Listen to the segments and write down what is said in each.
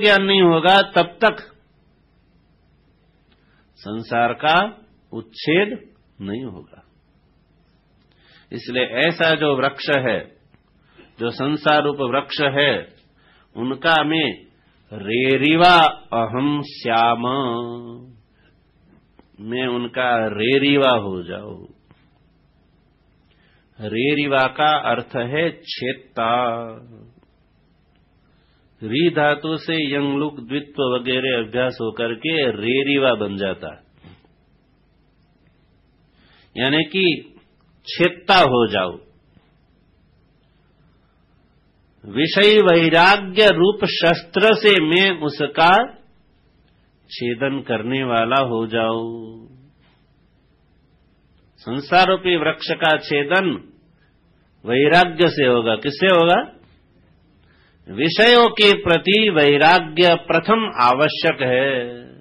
ज्ञान नहीं होगा तब तक संसार का उच्छेद नहीं होगा। इसलिए ऐसा जो वृक्ष है, जो संसार रूप वृक्ष है, उनका में रेरिवा अहम श्याम, मैं उनका रेरिवा हो जाऊं। रेरिवा का अर्थ है छेत्ता। री धातु से यंग लुक द्वित्व वगैरह अभ्यास होकर के रेरिवा बन जाता, यानी कि छेत्ता हो जाओ। विषय वैराग्य रूप शस्त्र से मैं उसका छेदन करने वाला हो जाऊं। संसार रूपी वृक्ष का छेदन वैराग्य से होगा। किससे होगा? विषयों के प्रति वैराग्य प्रथम आवश्यक है।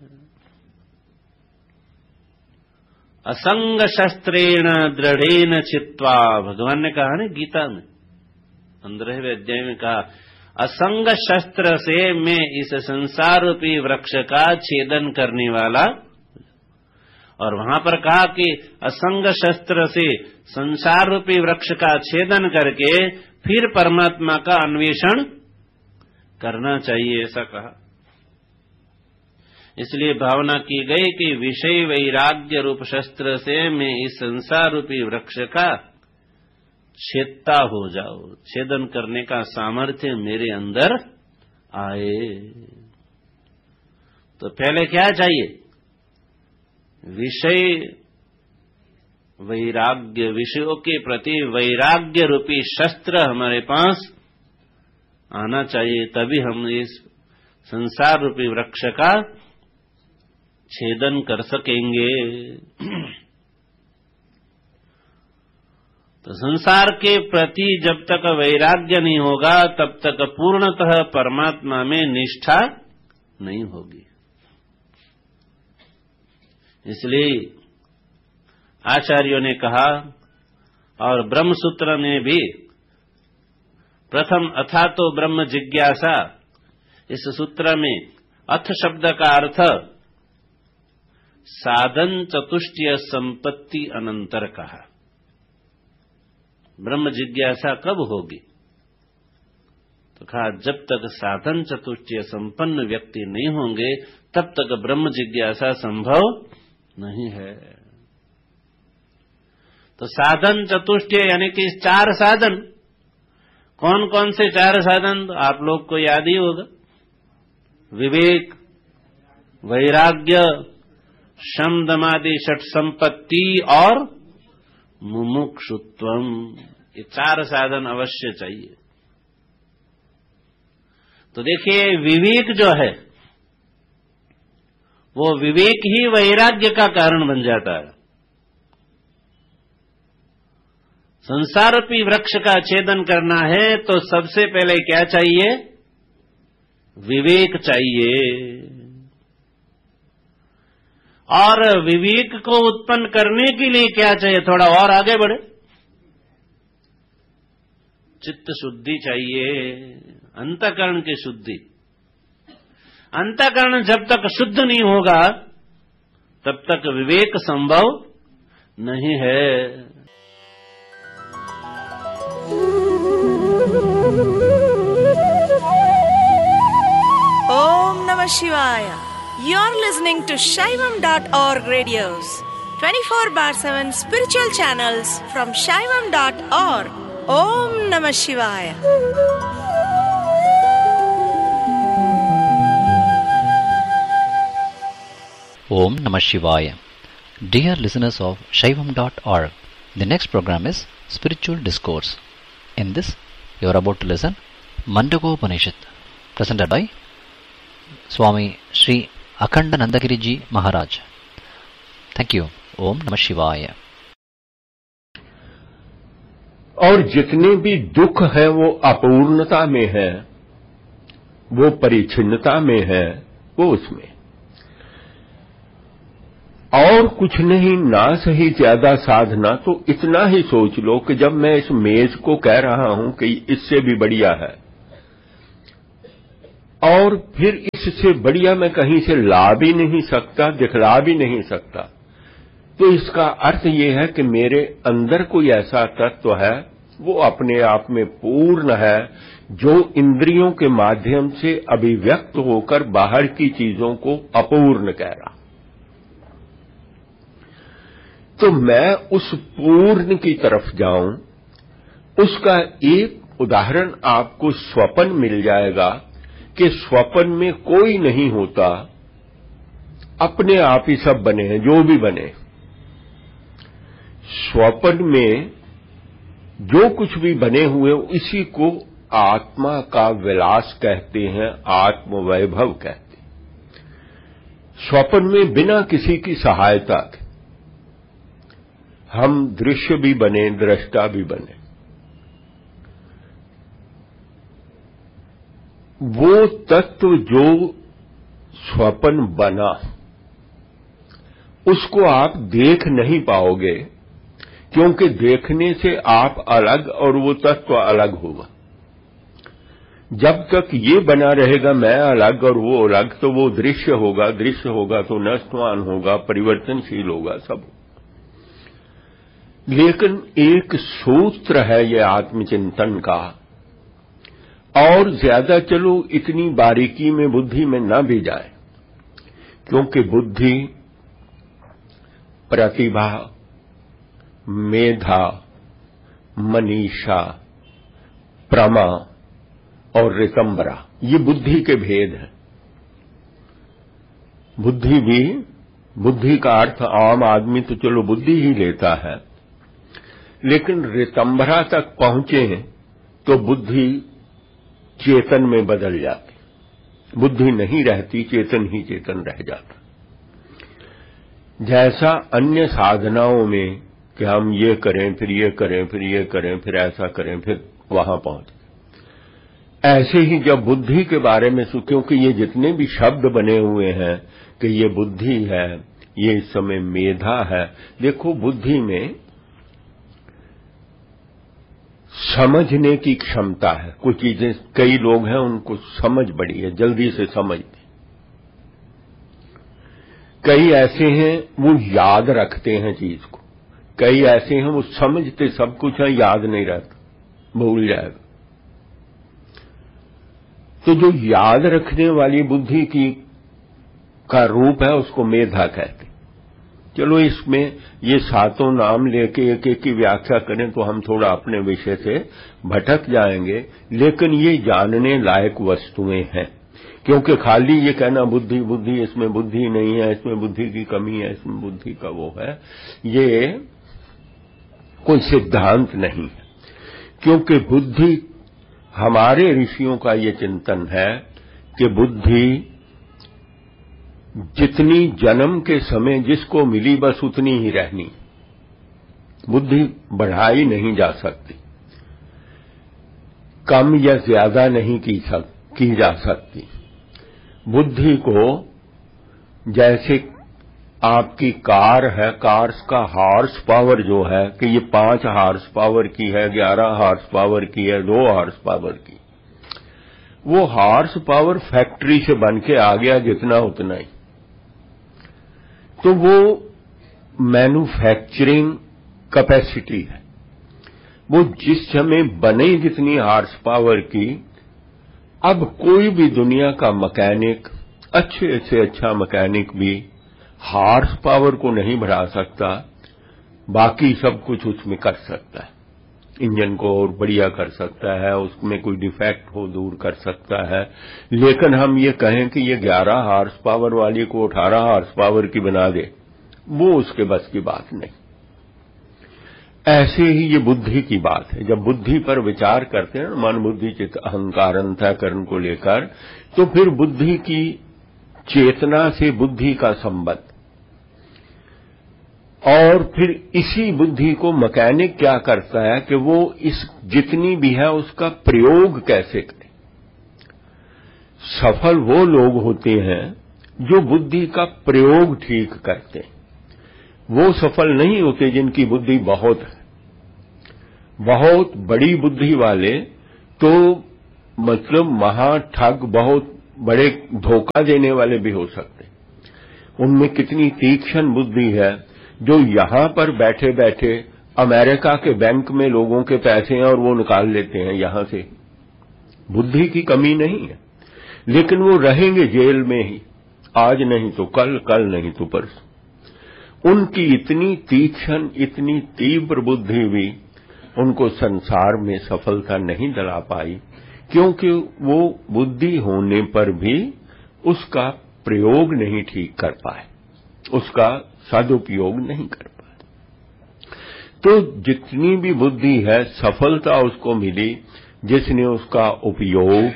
असंग शस्त्रेण दृढ़ेन चित्वा, भगवान ने कहा ना गीता में 15वें अध्याय में कहा, असंग शस्त्र से मैं इस संसार रूपी वृक्ष का छेदन करने वाला। और वहां पर कहा कि असंग शस्त्र से संसार रूपी वृक्ष का छेदन करके फिर परमात्मा का अन्वेषण करना चाहिए, ऐसा कहा। इसलिए भावना की गई कि विषय वैराग्य रूप शस्त्र से मैं इस संसार रूपी वृक्ष का छेदता हो जाओ, छेदन करने का सामर्थ्य मेरे अंदर आए। तो पहले क्या चाहिए? विषय वैराग्य, विषयों के प्रति वैराग्य रूपी शस्त्र हमारे पास आना चाहिए, तभी हम इस संसार रूपी वृक्ष का छेदन कर सकेंगे। तो संसार के प्रति जब तक वैराग्य नहीं होगा तब तक पूर्णतः परमात्मा में निष्ठा नहीं होगी। इसलिए आचार्यों ने कहा, और ब्रह्म सूत्र ने भी, प्रथम अथा तो ब्रह्म जिज्ञासा, इस सूत्र में अथ शब्द का अर्थ साधन चतुष्टय संपत्ति अनंतर कहा। ब्रह्म जिज्ञासा कब होगी? तो कहा जब तक साधन चतुष्टय संपन्न व्यक्ति नहीं होंगे तब तक ब्रह्म जिज्ञासा संभव नहीं है। तो साधन चतुष्टय यानी कि 4 साधन, कौन कौन से 4 साधन? तो आप लोग को याद ही होगा, विवेक, वैराग्य, शम दमादि षट संपत्ति और मुमुक्षुत्वम। ये 4 साधन अवश्य चाहिए। तो देखिए विवेक जो है वो विवेक ही वैराग्य का कारण बन जाता है। संसार रूपी वृक्ष का छेदन करना है तो सबसे पहले क्या चाहिए? विवेक चाहिए। और विवेक को उत्पन्न करने के लिए क्या चाहिए? थोड़ा और आगे बढ़े, चित्त शुद्धि चाहिए, अंतःकरण की शुद्धि। अंतःकरण जब तक शुद्ध नहीं होगा तब तक विवेक संभव नहीं है। Om Namah Shivaya. You're listening to Shaivam.org radios, 24/7 spiritual channels from Shaivam.org. Om Namah Shivaya. Om Namah Shivaya. Dear listeners of Shaivam.org, the next program is Spiritual Discourse. In this, you are about to listen Mandagopanishad, presented by Swami Sri Akhanda Nandagiri Ji Maharaj. Thank you. Om Namah Shivaya. और जितने भी दुख है वो अपूर्णता में है, वो परिच्छिन्नता में है, वो उसमें और कुछ नहीं। ना सही ज्यादा साधना तो इतना ही सोच लो कि जब मैं इस मेज को कह रहा हूं कि इससे भी बढ़िया है, और फिर इससे बढ़िया मैं कहीं से ला भी नहीं सकता, दिखला भी नहीं सकता। तो इसका अर्थ यह है कि मेरे अंदर कोई ऐसा तत्व है, वो अपने आप में पूर्ण है, जो इंद्रियों के माध्यम से अभिव्यक्त होकर बाहर की चीजों को अपूर्ण कह रहा। तो मैं उस पूर्ण की तरफ जाऊं, उसका एक उदाहरण आपको स्वप्न मिल जाएगा कि स्वप्न में कोई नहीं होता, अपने आप ही सब बने हैं, जो भी बने। स्वप्न में जो कुछ भी बने हुए इसी को आत्मा का विलास कहते हैं, आत्मवैभव कहते हैं। स्वप्न में बिना किसी की सहायता के हम दृश्य भी बने, दृष्टा भी बने। वो तत्व जो स्वप्न बना, उसको आप देख नहीं पाओगे, क्योंकि देखने से आप अलग और वो तत्व अलग होगा। जब तक ये बना रहेगा मैं अलग और वो अलग, तो वो दृश्य होगा, दृश्य होगा तो नष्टवान होगा, परिवर्तनशील होगा सब। लेकिन एक सूत्र है ये आत्मचिंतन का, और ज्यादा चलो इतनी बारीकी में बुद्धि में न भी जाए, क्योंकि बुद्धि, प्रतिभा, मेधा, मनीषा, प्रमा और ऋतंबरा, ये बुद्धि के भेद हैं। बुद्धि भी, बुद्धि का अर्थ आम आदमी तो चलो बुद्धि ही लेता है, लेकिन ऋतंबरा तक पहुंचे तो बुद्धि चेतन में बदल जाती। बुद्धि नहीं रहती, चेतन ही चेतन रह जाता। जैसा अन्य साधनाओं में कि हम ये करें, फिर ये करें, फिर ये करें, फिर ऐसा करें, फिर वहां पहुंचे, ऐसे ही जब बुद्धि के बारे में क्योंकि ये जितने भी शब्द बने हुए हैं कि ये बुद्धि है, ये इस समय मेधा है। देखो, बुद्धि में समझने की क्षमता है। कुछ चीजें, कई लोग हैं उनको समझ बड़ी है, जल्दी से समझते। कई ऐसे हैं वो याद रखते हैं चीज को, कई ऐसे हैं वो समझते सब कुछ है, याद नहीं रहता, भूल जाएगा। तो जो याद रखने वाली बुद्धि का रूप है उसको मेधा कहते। चलो, इसमें ये सातों नाम लेके एक एक की व्याख्या करें तो हम थोड़ा अपने विषय से भटक जाएंगे, लेकिन ये जानने लायक वस्तुएं हैं। क्योंकि खाली ये कहना बुद्धि बुद्धि, इसमें बुद्धि नहीं है, इसमें बुद्धि की कमी है, इसमें बुद्धि का वो है, ये कोई सिद्धांत नहीं है। क्योंकि बुद्धि, हमारे ऋषियों का ये चिंतन है कि बुद्धि जितनी जन्म के समय जिसको मिली बस उतनी ही रहनी, बुद्धि बढ़ाई नहीं जा सकती, कम या ज्यादा नहीं की जा सकती। बुद्धि को जैसे आपकी कार है, कार का हॉर्स पावर जो है कि ये 5 हॉर्स पावर की है, 11 हॉर्स पावर की है, 2 हॉर्स पावर की, वो हॉर्स पावर फैक्ट्री से बन के आ गया जितना उतना ही। तो वो मैन्युफैक्चरिंग कैपेसिटी है, वो जिस समय बने जितनी हॉर्स पावर की। अब कोई भी दुनिया का मैकेनिक, अच्छे से अच्छा मैकेनिक भी हॉर्स पावर को नहीं बढ़ा सकता, बाकी सब कुछ उसमें कर सकता है। इंजन को और बढ़िया कर सकता है, उसमें कोई डिफेक्ट हो दूर कर सकता है। लेकिन हम ये कहें कि ये 11 हॉर्स पावर वाली को 18 हॉर्स पावर की बना दे, वो उसके बस की बात नहीं। ऐसे ही ये बुद्धि की बात है। जब बुद्धि पर विचार करते हैं, मन बुद्धि चित्त अहंकार अंतःकरण को लेकर, तो फिर बुद्धि की चेतना से बुद्धि का संबंध, और फिर इसी बुद्धि को मैकेनिक क्या करता है कि वो इस जितनी भी है उसका प्रयोग कैसे करे। सफल वो लोग होते हैं जो बुद्धि का प्रयोग ठीक करते हैं, वो सफल नहीं होते जिनकी बुद्धि बहुत है। बहुत बड़ी बुद्धि वाले तो मतलब महाठग, बहुत बड़े धोखा देने वाले भी हो सकते हैं। उनमें कितनी तीक्ष्ण बुद्धि है जो यहां पर बैठे बैठे अमेरिका के बैंक में लोगों के पैसे हैं और वो निकाल लेते हैं यहां से। बुद्धि की कमी नहीं है, लेकिन वो रहेंगे जेल में ही, आज नहीं तो कल, कल नहीं तो परसों। उनकी इतनी तीक्ष्ण, इतनी तीव्र बुद्धि भी उनको संसार में सफलता नहीं दिला पाई, क्योंकि वो बुद्धि होने पर भी उसका प्रयोग नहीं ठीक कर पाए, उसका सदुपयोग नहीं कर पाए। तो जितनी भी बुद्धि है, सफलता उसको मिली जिसने उसका उपयोग,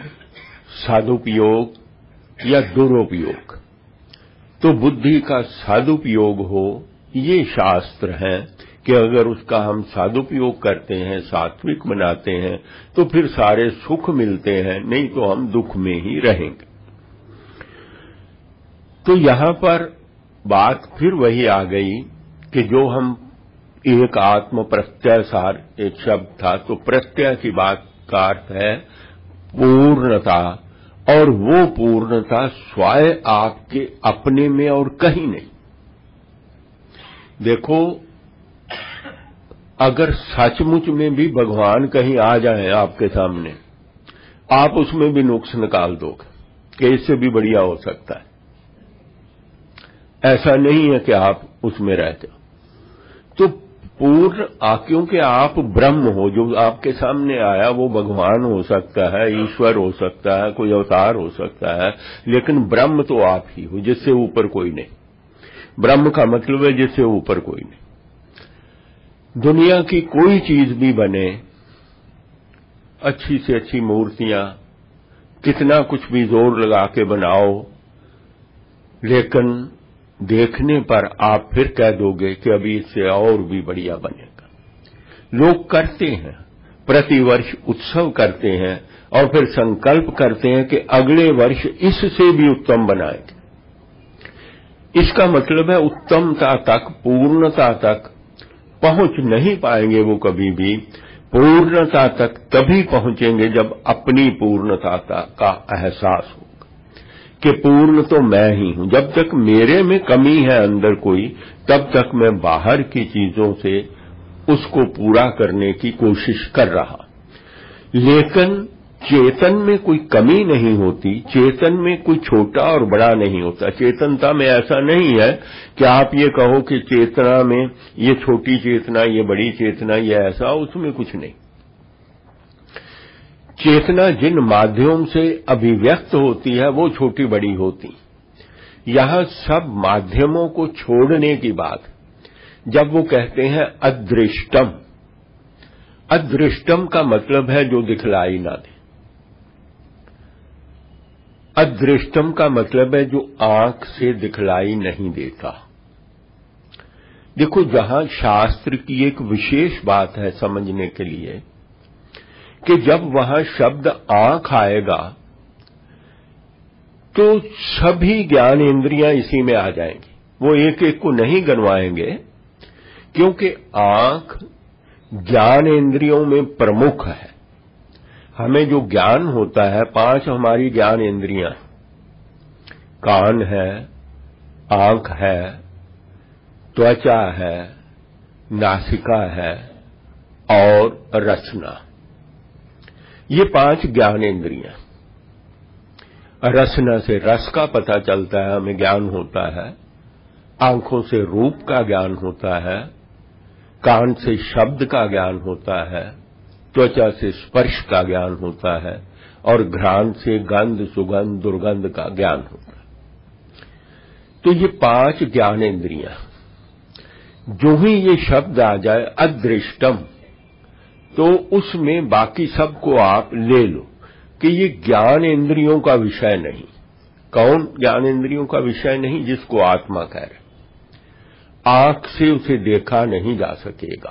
सदुपयोग या दुरुपयोग। तो बुद्धि का सदुपयोग हो, ये शास्त्र है कि अगर उसका हम सदुपयोग करते हैं, सात्विक बनाते हैं, तो फिर सारे सुख मिलते हैं, नहीं तो हम दुख में ही रहेंगे। तो यहां पर बात फिर वही आ गई कि जो हम एक आत्म प्रत्यय सार एक शब्द था, तो प्रत्यय की बात का अर्थ है पूर्णता, और वो पूर्णता स्वयं आपके अपने में और कहीं नहीं। देखो, अगर सचमुच में भी भगवान कहीं आ जाए आपके सामने, आप उसमें भी नुक्स निकाल दोगे कि इससे भी बढ़िया हो सकता है। ऐसा नहीं है कि आप उसमें रहते हो। तो पूर्ण क्योंकि आप ब्रह्म हो, जो आपके सामने आया वो भगवान हो सकता है, ईश्वर हो सकता है, कोई अवतार हो सकता है, लेकिन ब्रह्म तो आप ही हो, जिससे ऊपर कोई नहीं। ब्रह्म का मतलब है जिससे ऊपर कोई नहीं। दुनिया की कोई चीज भी बने, अच्छी से अच्छी मूर्तियां, कितना कुछ भी जोर लगा के बनाओ, लेकिन देखने पर आप फिर कह दोगे कि अभी इससे और भी बढ़िया बनेगा। लोग करते हैं, प्रतिवर्ष उत्सव करते हैं और फिर संकल्प करते हैं कि अगले वर्ष इससे भी उत्तम बनाएंगे। इसका मतलब है उत्तमता तक, पूर्णता तक पहुंच नहीं पाएंगे वो कभी भी। पूर्णता तक तभी पहुंचेंगे जब अपनी पूर्णता का एहसास होगा कि पूर्ण तो मैं ही हूं। जब तक मेरे में कमी है अंदर कोई, तब तक मैं बाहर की चीजों से उसको पूरा करने की कोशिश कर रहा। लेकिन चेतन में कोई कमी नहीं होती, चेतन में कोई छोटा और बड़ा नहीं होता। चेतनता में ऐसा नहीं है कि आप ये कहो कि चेतना में ये छोटी चेतना, ये बड़ी चेतना, ये ऐसा, उसमें कुछ नहीं। चेतना जिन माध्यम से अभिव्यक्त होती है वो छोटी बड़ी होती। यहां सब माध्यमों को छोड़ने की बात, जब वो कहते हैं अदृष्टम, अदृष्टम का मतलब है जो दिखलाई ना दे। अदृष्टम का मतलब है जो आंख से दिखलाई नहीं देता। देखो, जहां शास्त्र की एक विशेष बात है समझने के लिए कि जब वहां शब्द आंख आएगा तो सभी ज्ञान इंद्रियां इसी में आ जाएंगी। वो एक एक को नहीं गनवाएंगे, क्योंकि आंख ज्ञान इंद्रियों में प्रमुख है। हमें जो ज्ञान होता है, 5 हमारी ज्ञान इंद्रियां, कान है, आंख है, त्वचा है, नासिका है और रसना। ये 5 ज्ञान इंद्रियां। रसना से रस का पता चलता है, हमें ज्ञान होता है। आंखों से रूप का ज्ञान होता है, कान से शब्द का ज्ञान होता है, त्वचा से स्पर्श का ज्ञान होता है और घ्राण से गंध, सुगंध, दुर्गंध का ज्ञान होता है। तो ये 5 ज्ञान इंद्रियां, जो ही ये शब्द आ जाए अदृष्टम, तो उसमें बाकी सबको आप ले लो कि ये ज्ञान इंद्रियों का विषय नहीं। कौन ज्ञान इंद्रियों का विषय नहीं? जिसको आत्मा कह रहे। आंख से उसे देखा नहीं जा सकेगा,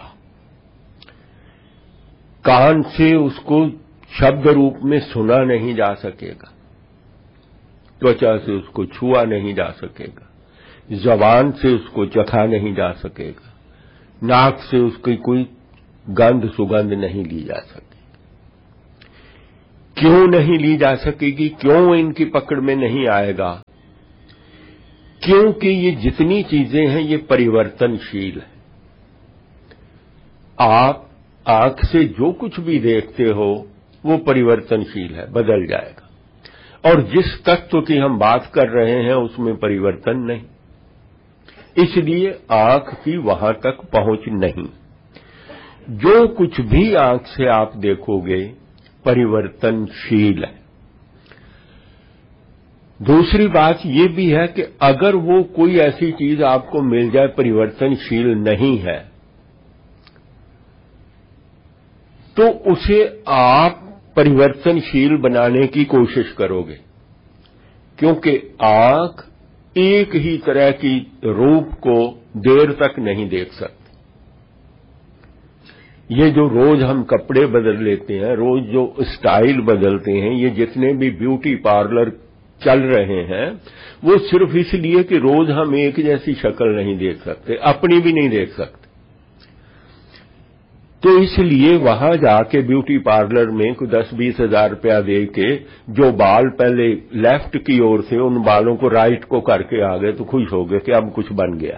कान से उसको शब्द रूप में सुना नहीं जा सकेगा, त्वचा से उसको छुआ नहीं जा सकेगा, जबान से उसको चखा नहीं जा सकेगा, नाक से उसकी कोई गंध सुगंध नहीं ली जा सकेगी। क्यों नहीं ली जा सकेगी, क्यों इनकी पकड़ में नहीं आएगा? क्योंकि ये जितनी चीजें हैं ये परिवर्तनशील है। आप आंख से जो कुछ भी देखते हो वो परिवर्तनशील है, बदल जाएगा। और जिस तत्व की हम बात कर रहे हैं उसमें परिवर्तन नहीं, इसलिए आंख की वहां तक पहुंच नहीं। जो कुछ भी आंख से आप देखोगे परिवर्तनशील है। दूसरी बात यह भी है कि अगर वो कोई ऐसी चीज आपको मिल जाए परिवर्तनशील नहीं है तो उसे आप परिवर्तनशील बनाने की कोशिश करोगे, क्योंकि आंख एक ही तरह की रूप को देर तक नहीं देख सकती। ये जो रोज हम कपड़े बदल लेते हैं, रोज जो स्टाइल बदलते हैं, ये जितने भी ब्यूटी पार्लर चल रहे हैं वो सिर्फ इसलिए कि रोज हम एक जैसी शक्ल नहीं देख सकते, अपनी भी नहीं देख सकते। तो इसलिए वहां जाके ब्यूटी पार्लर में कोई 10-20 हजार रुपया दे के जो बाल पहले लेफ्ट की ओर से उन बालों को राइट को करके आ गए तो खुश हो गए कि अब कुछ बन गया।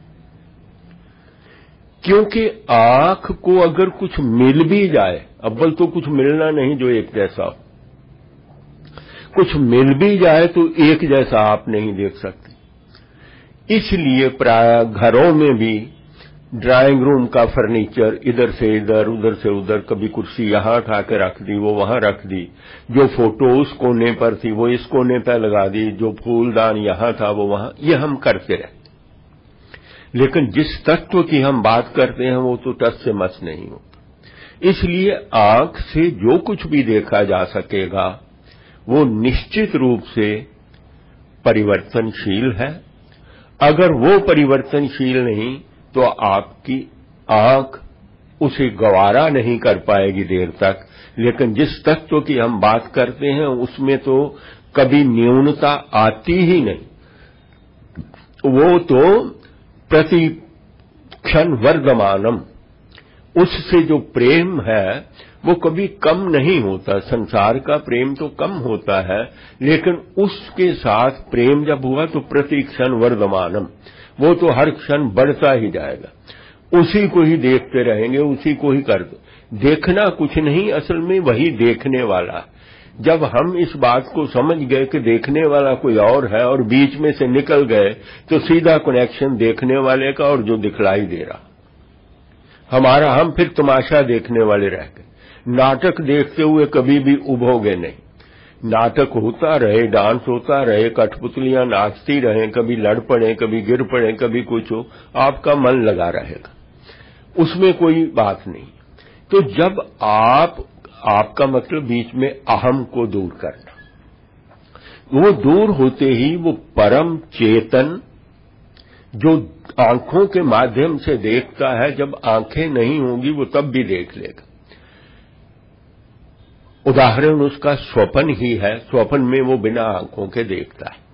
क्योंकि आंख को अगर कुछ मिल भी जाए, अव्वल तो कुछ मिलना नहीं जो एक जैसा हो, कुछ मिल भी जाए तो एक जैसा आप नहीं देख सकते। इसलिए प्राय घरों में भी ड्राइंग रूम का फर्नीचर इधर से इधर उधर से उधर, कभी कुर्सी यहां उठा के रख दी वो वहां रख दी, जो फोटो उस कोने पर थी वो इस कोने पर लगा दी, जो फूलदान यहां था वो वहां, ये हम करते रहते। लेकिन जिस तत्व की हम बात करते हैं वो तो टस से मस नहीं होता। इसलिए आंख से जो कुछ भी देखा जा सकेगा वो निश्चित रूप से परिवर्तनशील है। अगर वो परिवर्तनशील नहीं तो आपकी आंख उसे गवारा नहीं कर पाएगी देर तक। लेकिन जिस तत्व की हम बात करते हैं उसमें तो कभी न्यूनता आती ही नहीं, वो तो प्रति क्षण वर्धमानम, उससे जो प्रेम है वो कभी कम नहीं होता। संसार का प्रेम तो कम होता है, लेकिन उसके साथ प्रेम जब हुआ तो प्रति क्षण वर्धमानम, वो तो हर क्षण बढ़ता ही जाएगा। उसी को ही देखते रहेंगे, उसी को ही कर देखना कुछ नहीं, असल में वही देखने वाला। जब हम इस बात को समझ गए कि देखने वाला कोई और है और बीच में से निकल गए तो सीधा कनेक्शन देखने वाले का और जो दिखलाई दे रहा हमारा, हम फिर तमाशा देखने वाले रह गए। नाटक देखते हुए कभी भी उभोगे नहीं। नाटक होता रहे, डांस होता रहे, कठपुतलियां नाचती रहें, कभी लड़ पड़े, कभी गिर पड़े, कभी कुछ हो, आपका मन लगा रहेगा, उसमें कोई बात नहीं। तो जब आपका मतलब बीच में अहम को दूर करना, वो दूर होते ही वो परम चेतन जो आंखों के माध्यम से देखता है, जब आंखें नहीं होंगी वो तब भी देख लेगा। उदाहरण उसका स्वप्न ही है, स्वप्न में वो बिना आंखों के देखता है।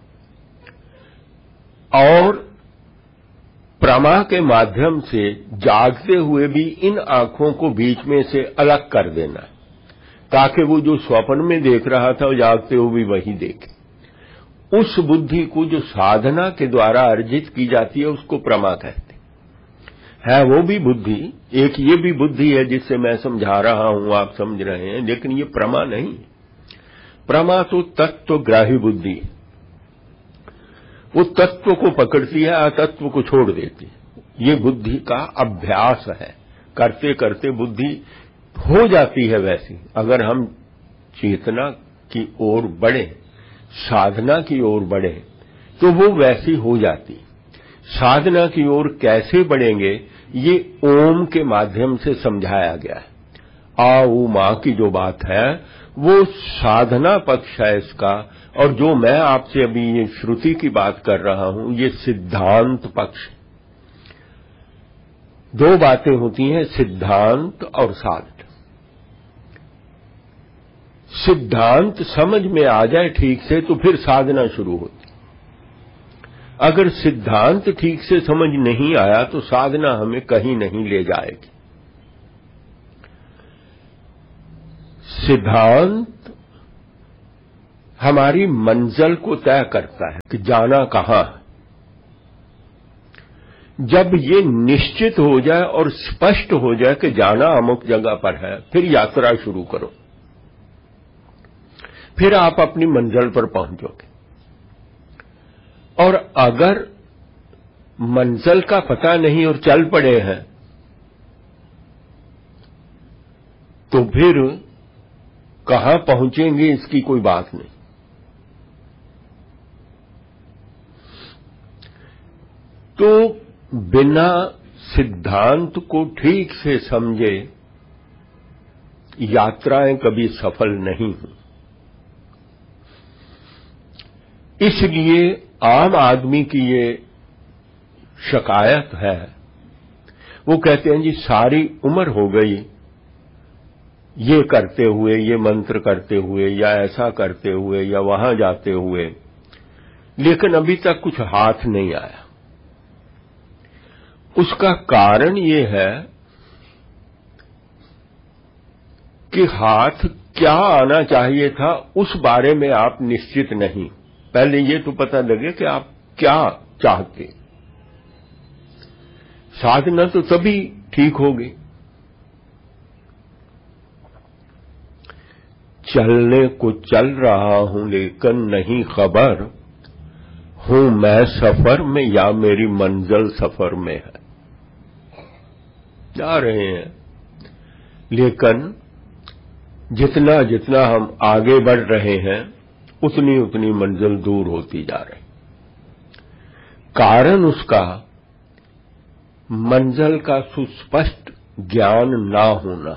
और प्रमा के माध्यम से जागते हुए भी इन आंखों को बीच में से अलग कर देना, ताकि वो जो स्वप्न में देख रहा था वो जागते हुए भी वही देखे। उस बुद्धि को जो साधना के द्वारा अर्जित की जाती है उसको प्रमा कहते है। वो भी बुद्धि, एक ये भी बुद्धि है जिससे मैं समझा रहा हूं, आप समझ रहे हैं, लेकिन ये प्रमा नहीं। प्रमा तो तत्वग्राही बुद्धि है, वो तत्व को पकड़ती है, अतत्व को छोड़ देती है। ये बुद्धि का अभ्यास है, करते करते बुद्धि हो जाती है वैसी। अगर हम चेतना की ओर बढ़े, साधना की ओर बढ़े तो वो वैसी हो जाती। साधना की ओर कैसे बढ़ेंगे ये ओम के माध्यम से समझाया गया है। आ ऊ मां की जो बात है वो साधना पक्ष है इसका, और जो मैं आपसे अभी ये श्रुति की बात कर रहा हूं ये सिद्धांत पक्ष। दो बातें होती हैं, सिद्धांत और साधना। सिद्धांत समझ में आ जाए ठीक से तो फिर साधना शुरू होती। अगर सिद्धांत ठीक से समझ नहीं आया तो साधना हमें कहीं नहीं ले जाएगी। सिद्धांत हमारी मंजिल को तय करता है कि जाना कहां है। जब ये निश्चित हो जाए और स्पष्ट हो जाए कि जाना अमुक जगह पर है, फिर यात्रा शुरू करो, फिर आप अपनी मंजिल पर पहुंचोगे। और अगर मंजिल का पता नहीं और चल पड़े हैं तो फिर कहां पहुंचेंगे इसकी कोई बात नहीं। तो बिना सिद्धांत को ठीक से समझे यात्राएं कभी सफल नहीं हुई। इसलिए आम आदमी की ये शिकायत है, वो कहते हैं जी सारी उम्र हो गई ये करते हुए, ये मंत्र करते हुए, या ऐसा करते हुए, या वहां जाते हुए, लेकिन अभी तक कुछ हाथ नहीं आया। उसका कारण ये है कि हाथ क्या आना चाहिए था उस बारे में आप निश्चित नहीं। पहले ये तो पता लगे कि आप क्या चाहते। साधना तो तभी ठीक होगी। चलने को चल रहा हूं लेकिन नहीं खबर, हूं मैं सफर में या मेरी मंजिल सफर में है। जा रहे हैं लेकिन जितना जितना हम आगे बढ़ रहे हैं उतनी उतनी मंजिल दूर होती जा रही। कारण उसका मंजिल का सुस्पष्ट ज्ञान ना होना।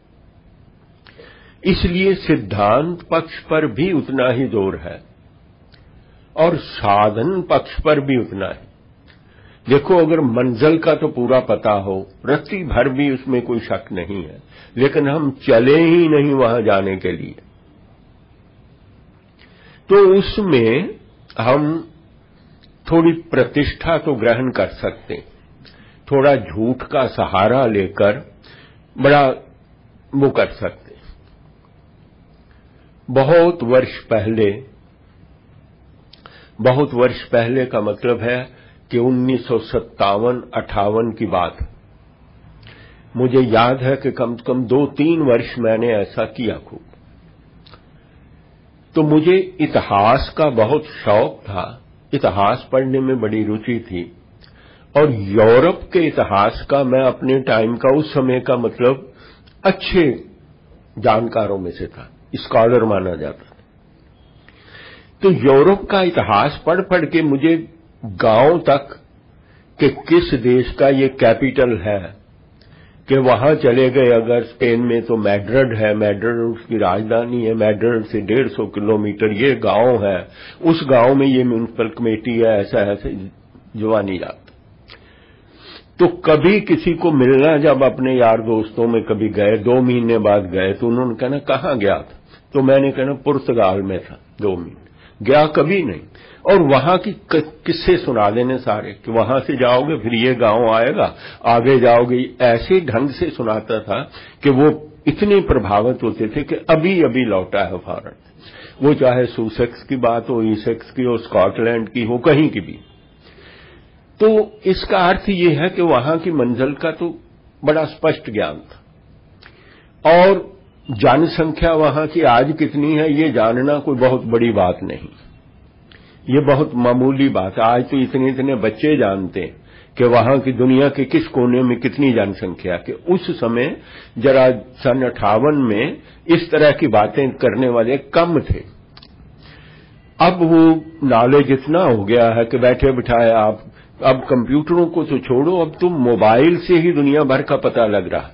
इसलिए सिद्धांत पक्ष पर भी उतना ही जोर है और साधन पक्ष पर भी उतना है। देखो, अगर मंजिल का तो पूरा पता हो, रत्ती भर भी उसमें कोई शक नहीं है, लेकिन हम चले ही नहीं वहां जाने के लिए, तो उसमें हम थोड़ी प्रतिष्ठा तो ग्रहण कर सकते हैं, थोड़ा झूठ का सहारा लेकर बड़ा वो कर सकते। बहुत वर्ष पहले का मतलब है कि 1957-58 की बात। मुझे याद है कि कम से कम 2-3 वर्ष मैंने ऐसा किया खूब। तो मुझे इतिहास का बहुत शौक था, इतिहास पढ़ने में बड़ी रुचि थी, और यूरोप के इतिहास का मैं अपने टाइम का, उस समय का मतलब अच्छे जानकारों में से था, स्कॉलर माना जाता था। तो यूरोप का इतिहास पढ़ पढ़ के मुझे गांव तक कि किस देश का ये कैपिटल है, कि वहां चले गए अगर स्पेन में तो मैड्रिड है, मैड्रिड उसकी राजधानी है, मैड्रिड से 150 किलोमीटर ये गांव है, उस गांव में ये म्युनिसिपल कमेटी है, ऐसा ऐसे जवानी जाता। तो कभी किसी को मिलना, जब अपने यार दोस्तों में कभी गए, 2 महीने बाद गए, तो उन्होंने कहना कहां गया था, तो मैंने कहना पुर्तगाल में था 2 महीने, गया कभी नहीं। और वहां की किस्से सुना देने सारे कि वहां से जाओगे फिर ये गांव आएगा, आगे जाओगे, ऐसे ढंग से सुनाता था कि वो इतने प्रभावित होते थे कि अभी अभी लौटा है भारत, वो चाहे सुसेक्स की बात हो, ईसेक्स की हो, स्कॉटलैंड की हो, कहीं की भी। तो इसका अर्थ ये है कि वहां की मंजिल का तो बड़ा स्पष्ट ज्ञान था, और जनसंख्या वहां की आज कितनी है ये जानना कोई बहुत बड़ी बात नहीं, ये बहुत मामूली बात है। आज तो इतने इतने बच्चे जानते हैं कि वहां की दुनिया के किस कोने में कितनी जनसंख्या, कि उस समय जरा सन 58 में इस तरह की बातें करने वाले कम थे। अब वो नॉलेज इतना हो गया है कि बैठे बिठाए आप, अब कंप्यूटरों को तो छोड़ो, अब तुम मोबाइल से ही दुनिया भर का पता लग रहा है।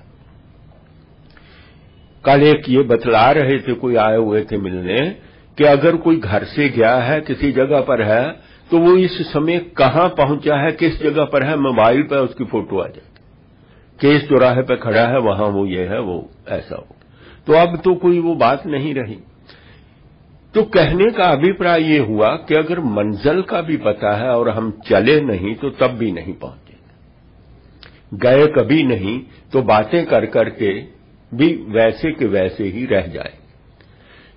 कल एक ये बतला रहे थे, कोई आए हुए थे मिलने, कि अगर कोई घर से गया है किसी जगह पर है तो वो इस समय कहां पहुंचा है, किस जगह पर है, मोबाइल पर उसकी फोटो आ जाती कि इस चौराहे पर खड़ा है, वहां वो ये है, वो ऐसा हो। तो अब तो कोई वो बात नहीं रही। तो कहने का अभिप्राय ये हुआ कि अगर मंजिल का भी पता है और हम चले नहीं तो तब भी नहीं पहुंचेंगे, गए कभी नहीं तो बातें कर करके भी वैसे के वैसे ही रह जाए।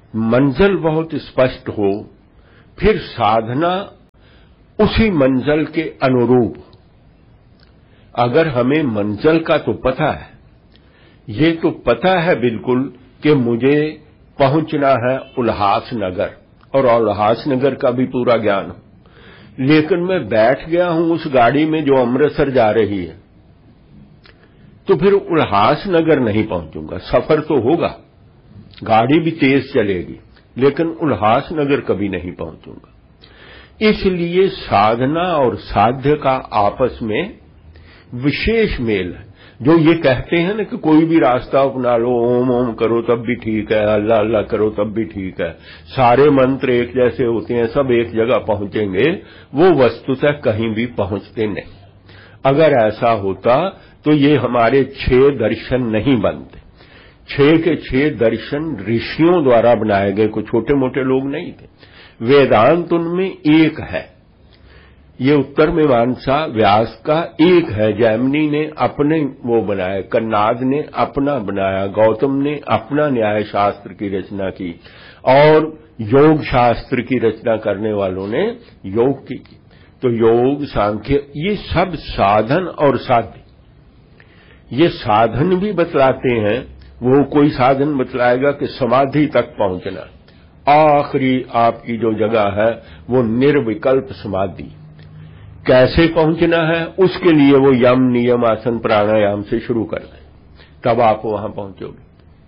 मंजिल बहुत स्पष्ट हो, फिर साधना उसी मंजिल के अनुरूप। अगर हमें मंजिल का तो पता है, ये तो पता है बिल्कुल कि मुझे पहुंचना है उल्हासनगर, और उल्हासनगर का भी पूरा ज्ञान हो, लेकिन मैं बैठ गया हूं उस गाड़ी में जो अमृतसर जा रही है, तो फिर उल्हासनगर नहीं पहुंचूंगा। सफर तो होगा, गाड़ी भी तेज चलेगी, लेकिन उल्हासनगर कभी नहीं पहुंचूंगा। इसलिए साधना और साध्य का आपस में विशेष मेल है। जो ये कहते हैं ना कि कोई भी रास्ता अपना लो, ओम ओम करो तब भी ठीक है, अल्लाह अल्लाह करो तब भी ठीक है, सारे मंत्र एक जैसे होते हैं, सब एक जगह पहुंचेंगे, वो वस्तुतः कहीं भी पहुंचते नहीं। अगर ऐसा होता तो ये हमारे 6 दर्शन नहीं बनते। 6 के 6 दर्शन ऋषियों द्वारा बनाए गए, कोई छोटे मोटे लोग नहीं थे। वेदांत उनमें एक है। ये उत्तर मीमांसा व्यास का एक है, जैमिनी ने अपने वो बनाया, कन्नाद ने अपना बनाया, गौतम ने अपना न्याय शास्त्र की रचना की, और योग शास्त्र की रचना करने वालों ने योग की। तो योग, सांख्य, ये सब साधन और साध्य, ये साधन भी बतलाते हैं। वो कोई साधन बतलाएगा कि समाधि तक पहुंचना, आखिरी आपकी जो जगह है वो निर्विकल्प समाधि। कैसे पहुंचना है, उसके लिए वो यम, नियम, आसन, प्राणायाम से शुरू कर दें, तब आप वहां पहुंचोगे।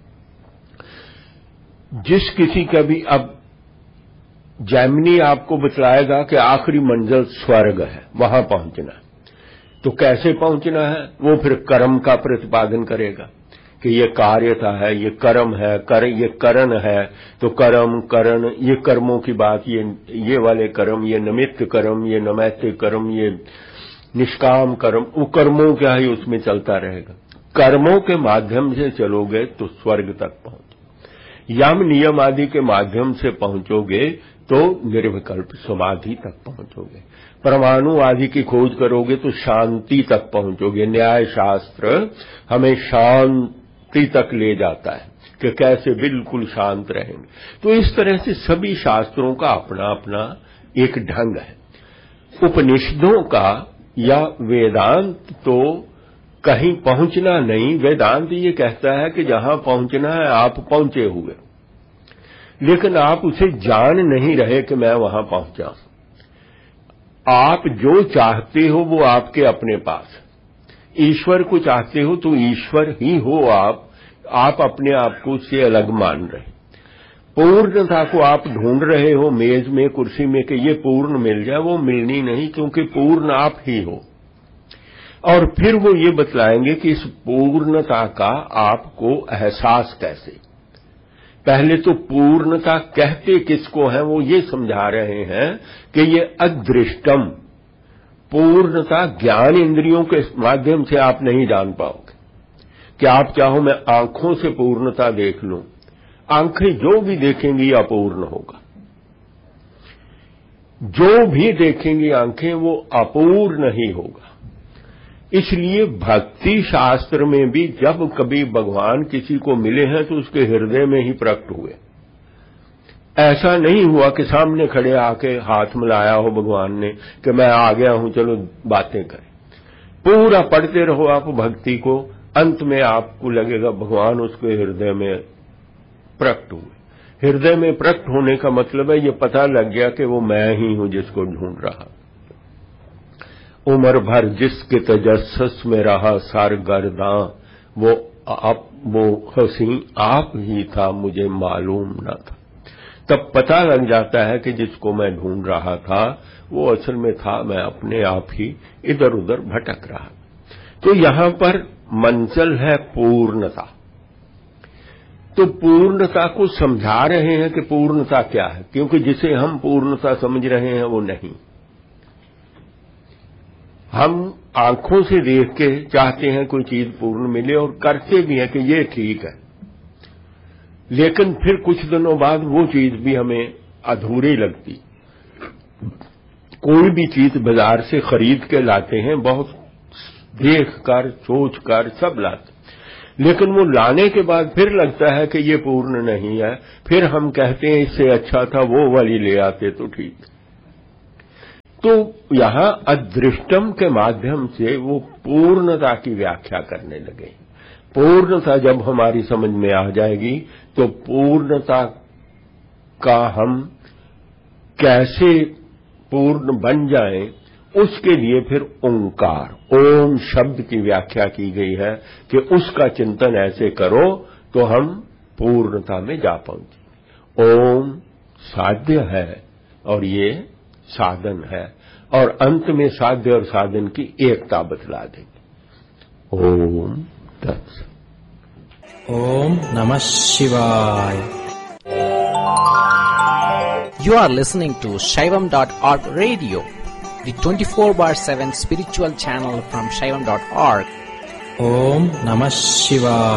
जिस किसी का भी, अब जैमिनी आपको बतलाएगा कि आखिरी मंजिल स्वर्ग है, वहां पहुंचना है, तो कैसे पहुंचना है, वो फिर कर्म का प्रतिपादन करेगा कि ये कार्यता है, ये कर्म है, ये करण है, तो कर्म, करण, ये कर्मों की बात, ये वाले कर्म, ये निमित्त कर्म, ये नैमित्तिक कर्म, ये निष्काम कर्म, वो कर्मों क्या ही उसमें चलता रहेगा। कर्मों के माध्यम से चलोगे तो स्वर्ग तक पहुंचो, यम नियम आदि के माध्यम से पहुंचोगे तो निर्विकल्प समाधि तक पहुंचोगे, परमाणु आदि की खोज करोगे तो शांति तक पहुंचोगे। न्याय शास्त्र हमें शांति तक ले जाता है कि कैसे बिल्कुल शांत रहेंगे। तो इस तरह से सभी शास्त्रों का अपना अपना एक ढंग है। उपनिषदों का या वेदांत तो कहीं पहुंचना नहीं, वेदांत ये कहता है कि जहां पहुंचना है आप पहुंचे हुए, लेकिन आप उसे जान नहीं रहे कि मैं वहां पहुंचा। आप जो चाहते हो वो आपके अपने पास, ईश्वर को चाहते हो तो ईश्वर ही हो आप अपने आप को उससे अलग मान रहे। पूर्णता को आप ढूंढ रहे हो मेज में, कुर्सी में कि ये पूर्ण मिल जाए, वो मिलनी नहीं, क्योंकि पूर्ण आप ही हो। और फिर वो ये बतलाएंगे कि इस पूर्णता का आपको एहसास कैसे। पहले तो पूर्णता कहते किसको है वो ये समझा रहे हैं कि ये अदृष्टम, पूर्णता ज्ञान इंद्रियों के माध्यम से आप नहीं जान पाओगे। कि आप चाहो मैं आंखों से पूर्णता देख लूं, आंखें जो भी देखेंगी अपूर्ण होगा, जो भी देखेंगी आंखें वो अपूर्ण ही होगा। इसलिए भक्ति शास्त्र में भी जब कभी भगवान किसी को मिले हैं तो उसके हृदय में ही प्रकट हुए। ऐसा नहीं हुआ कि सामने खड़े आके हाथ मिलाया हो भगवान ने कि मैं आ गया हूं चलो बातें करें। पूरा पढ़ते रहो आप भक्ति को, अंत में आपको लगेगा भगवान उसके हृदय में प्रकट हुए। हृदय में प्रकट होने का मतलब है ये पता लग गया कि वो मैं ही हूं जिसको ढूंढ रहा। उम्र भर जिसके तजस्सुस में रहा सरगर्दां, वो हंसी आप ही था मुझे मालूम न था। तब पता लग जाता है कि जिसको मैं ढूंढ रहा था वो असल में था मैं अपने आप ही इधर उधर भटक रहा। तो यहां पर मंजिल है पूर्णता। तो पूर्णता को समझा रहे हैं कि पूर्णता क्या है, क्योंकि जिसे हम पूर्णता समझ रहे हैं वो नहीं। हम आंखों से देख के चाहते हैं कोई चीज पूर्ण मिले और करते भी हैं कि ये ठीक है, लेकिन फिर कुछ दिनों बाद वो चीज भी हमें अधूरी लगती। कोई भी चीज बाजार से खरीद के लाते हैं, बहुत देख कर सोच कर सब लाते, लेकिन वो लाने के बाद फिर लगता है कि ये पूर्ण नहीं है, फिर हम कहते हैं इससे अच्छा था वो वाली ले आते तो ठीक। तो यहां अदृष्टम के माध्यम से वो पूर्णता की व्याख्या करने लगे। पूर्णता जब हमारी समझ में आ जाएगी तो पूर्णता का हम कैसे पूर्ण बन जाएं, उसके लिए फिर ओंकार, ओम शब्द की व्याख्या की गई है कि उसका चिंतन ऐसे करो तो हम पूर्णता में जा पहुंचे। ओम साध्य है और ये साधन है, और अंत में साध्य और साधन की एकता बतला देंगे। ओम तत्सत। ओम नमः शिवाय। You are listening to Shaivam.org radio, the 24/7 spiritual channel from Shaivam.org. Om Namah Shivaya.